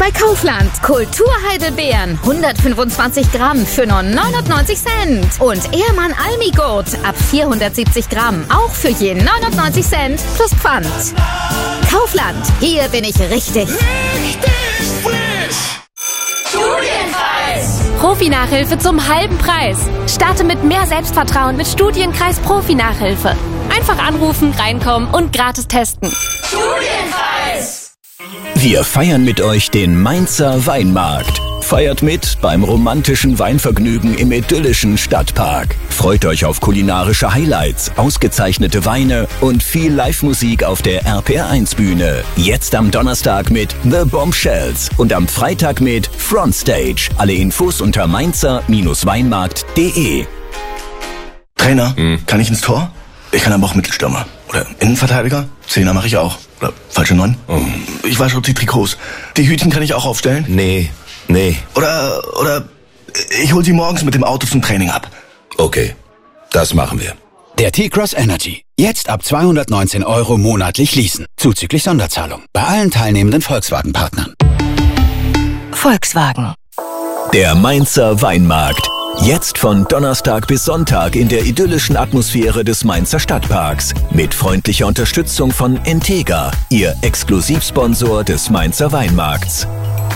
bei Kaufland. Kulturheidelbeeren 125 Gramm für nur 99 Cent. Und Ehrmann Almigurt ab 470 Gramm auch für je 99 Cent plus Pfand. Kaufland, hier bin ich richtig. Richtig frisch! Studienkreis! Profi-Nachhilfe zum halben Preis. Starte mit mehr Selbstvertrauen mit Studienkreis Profi-Nachhilfe. Einfach anrufen, reinkommen und gratis testen. Studienkreis! Wir feiern mit euch den Mainzer Weinmarkt. Feiert mit beim romantischen Weinvergnügen im idyllischen Stadtpark. Freut euch auf kulinarische Highlights, ausgezeichnete Weine und viel Live-Musik auf der RPR1-Bühne. Jetzt am Donnerstag mit The Bombshells und am Freitag mit Frontstage. Alle Infos unter mainzer-weinmarkt.de. Trainer, kann ich ins Tor? Ich kann aber auch Mittelstürmer. Oder Innenverteidiger? Zehner mache ich auch. Oder falsche 9? Ich wasche die Trikots. Die Hütchen kann ich auch aufstellen? Nee. Oder ich hol sie morgens mit dem Auto zum Training ab. Okay, das machen wir. Der T-Cross Energy. Jetzt ab 219 € monatlich leasen. Zuzüglich Sonderzahlung. Bei allen teilnehmenden Volkswagen-Partnern. Volkswagen. Der Mainzer Weinmarkt. Jetzt von Donnerstag bis Sonntag in der idyllischen Atmosphäre des Mainzer Stadtparks. Mit freundlicher Unterstützung von Entega, Ihr Exklusivsponsor des Mainzer Weinmarkts.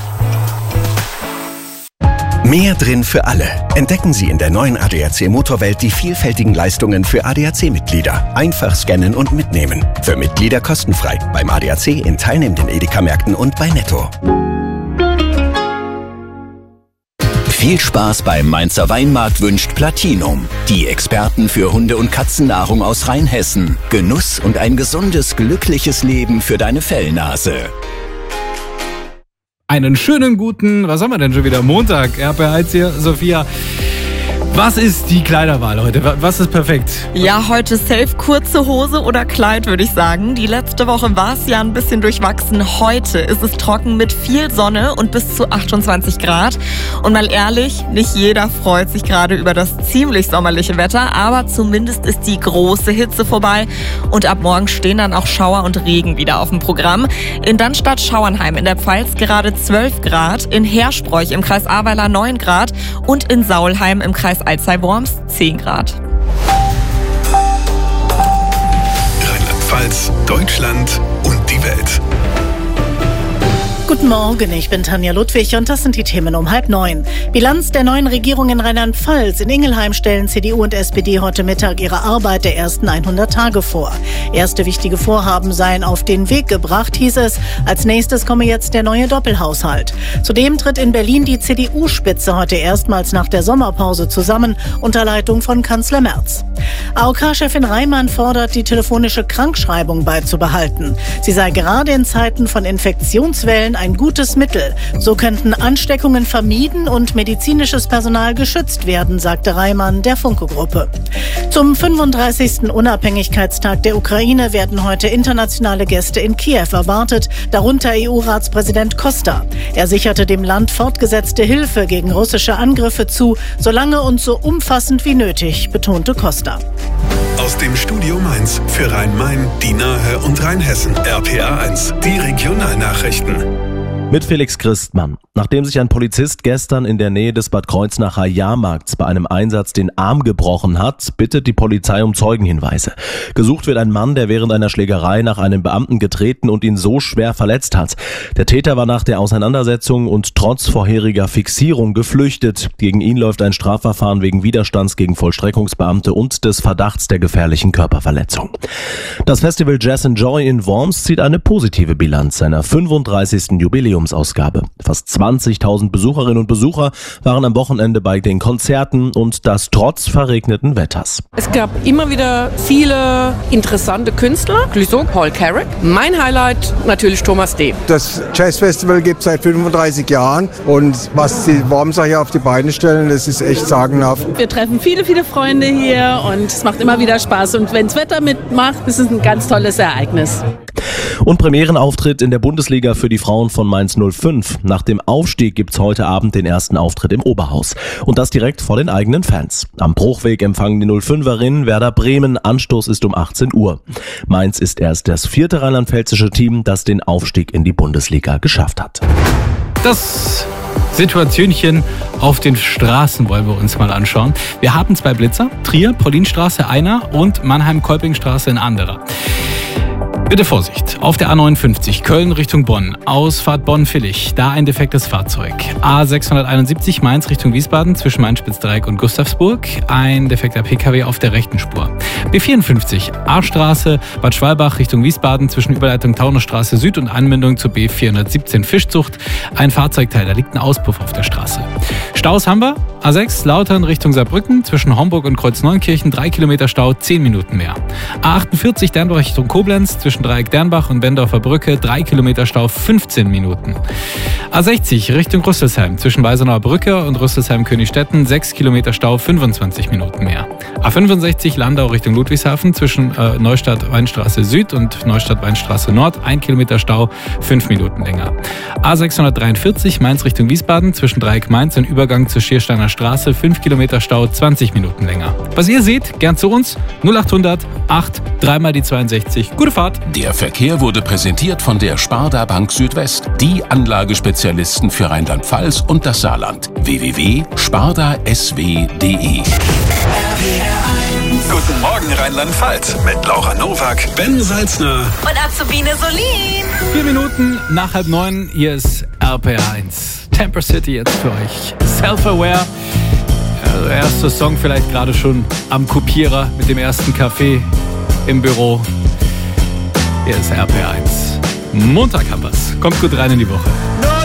Mehr drin für alle. Entdecken Sie in der neuen ADAC Motorwelt die vielfältigen Leistungen für ADAC-Mitglieder. Einfach scannen und mitnehmen. Für Mitglieder kostenfrei. Beim ADAC in teilnehmenden Edeka-Märkten und bei Netto. Viel Spaß beim Mainzer Weinmarkt wünscht Platinum. Die Experten für Hunde- und Katzennahrung aus Rheinhessen. Genuss und ein gesundes, glückliches Leben für deine Fellnase. Einen schönen guten, was haben wir denn schon wieder? Montag, RPR1 hier, Sophia. Was ist die Kleiderwahl heute? Was ist perfekt? Ja, heute safe kurze Hose oder Kleid, würde ich sagen. Die letzte Woche war es ja ein bisschen durchwachsen. Heute ist es trocken mit viel Sonne und bis zu 28 Grad. Und mal ehrlich, nicht jeder freut sich gerade über das ziemlich sommerliche Wetter, aber zumindest ist die große Hitze vorbei. Und ab morgen stehen dann auch Schauer und Regen wieder auf dem Programm. In Dannstatt-Schauernheim in der Pfalz gerade 12 Grad, in Hersbroich im Kreis Ahrweiler 9 Grad und in Saulheim im Kreis Alzey-Worms 10 Grad. Rheinland-Pfalz, Deutschland und die Welt. Guten Morgen, ich bin Tanja Ludwig und das sind die Themen um 8:30. Bilanz der neuen Regierung in Rheinland-Pfalz. In Ingelheim stellen CDU und SPD heute Mittag ihre Arbeit der ersten 100 Tage vor. Erste wichtige Vorhaben seien auf den Weg gebracht, hieß es. Als nächstes komme jetzt der neue Doppelhaushalt. Zudem tritt in Berlin die CDU-Spitze heute erstmals nach der Sommerpause zusammen, unter Leitung von Kanzler Merz. AOK-Chefin Reimann fordert, die telefonische Krankschreibung beizubehalten. Sie sei gerade in Zeiten von Infektionswellen ein gutes Mittel. So könnten Ansteckungen vermieden und medizinisches Personal geschützt werden, sagte Reimann der Funke-Gruppe. Zum 35. Unabhängigkeitstag der Ukraine werden heute internationale Gäste in Kiew erwartet, darunter EU-Ratspräsident Costa. Er sicherte dem Land fortgesetzte Hilfe gegen russische Angriffe zu, solange und so umfassend wie nötig, betonte Costa. Aus dem Studio Mainz für Rhein-Main, die Nahe und Rheinhessen. RPR1, die Regionalnachrichten. Mit Felix Christmann. Nachdem sich ein Polizist gestern in der Nähe des Bad Kreuznacher Jahrmarkts bei einem Einsatz den Arm gebrochen hat, bittet die Polizei um Zeugenhinweise. Gesucht wird ein Mann, der während einer Schlägerei nach einem Beamten getreten und ihn so schwer verletzt hat. Der Täter war nach der Auseinandersetzung und trotz vorheriger Fixierung geflüchtet. Gegen ihn läuft ein Strafverfahren wegen Widerstands gegen Vollstreckungsbeamte und des Verdachts der gefährlichen Körperverletzung. Das Festival Jazz and Joy in Worms zieht eine positive Bilanz seiner 35. Jubiläumsausgabe. Fast 20.000 Besucherinnen und Besucher waren am Wochenende bei den Konzerten und das trotz verregneten Wetters. Es gab immer wieder viele interessante Künstler. Clouseau, Paul Carrack. Mein Highlight natürlich Thomas D. Das Jazzfestival gibt es seit 35 Jahren und was die Wormser hier auf die Beine stellen, das ist echt sagenhaft. Wir treffen viele Freunde hier und es macht immer wieder Spaß. Und wenn das Wetter mitmacht, ist es ein ganz tolles Ereignis. Und Premierenauftritt in der Bundesliga für die Frauen von Mainz 05. Nach dem Aufstieg gibt's heute Abend den ersten Auftritt im Oberhaus. Und das direkt vor den eigenen Fans. Am Bruchweg empfangen die 05erinnen Werder Bremen. Anstoß ist um 18 Uhr. Mainz ist erst das 4. rheinland-pfälzische Team, das den Aufstieg in die Bundesliga geschafft hat. Das Situationchen auf den Straßen wollen wir uns mal anschauen. Wir haben 2 Blitzer, Trier, Paulinstraße einer und Mannheim-Kolpingstraße ein anderer. Bitte Vorsicht, auf der A59 Köln Richtung Bonn, Ausfahrt Bonn-Villig, da ein defektes Fahrzeug. A671 Mainz Richtung Wiesbaden zwischen Main-Spitzdreieck und Gustavsburg, ein defekter PKW auf der rechten Spur. B54 A-Straße Bad Schwalbach Richtung Wiesbaden zwischen Überleitung Taunusstraße Süd und Anbindung zur B417 Fischzucht, ein Fahrzeugteil, da liegt ein Auspuff auf der Straße. Staus haben wir, A6 Lautern Richtung Saarbrücken zwischen Homburg und Kreuzneunkirchen 3 Kilometer Stau, 10 Minuten mehr. A48 Dernbach Richtung Koblenz zwischen Dreieck Dernbach und Wendorfer Brücke 3 Kilometer Stau, 15 Minuten. A60 Richtung Rüsselsheim zwischen Weisenauer Brücke und Rüsselsheim-Königstetten 6 Kilometer Stau, 25 Minuten mehr. A65 Landau Richtung Ludwigshafen zwischen Neustadt-Weinstraße Süd und Neustadt-Weinstraße Nord 1 Kilometer Stau, 5 Minuten länger. A643 Mainz Richtung Wiesbaden zwischen Dreieck Mainz und Übergang zur Schiersteiner Straße 5 Kilometer Stau, 20 Minuten länger. Was ihr seht, gern zu uns 0800 8 3 mal die 62. Gute Fahrt! Der Verkehr wurde präsentiert von der Sparda Bank Südwest, die Anlagespezialisten für Rheinland-Pfalz und das Saarland. www.spardasw.de. Guten Morgen Rheinland-Pfalz mit Laura Nowak, Ben Salzner und Azubine Solin. 4 Minuten nach 8:30, hier ist RPR1. Temper City jetzt für euch. Self-Aware. Der erste Song vielleicht gerade schon am Kopierer mit dem ersten Kaffee im Büro. Hier ist RPR1. Montag haben wir's. Kommt gut rein in die Woche.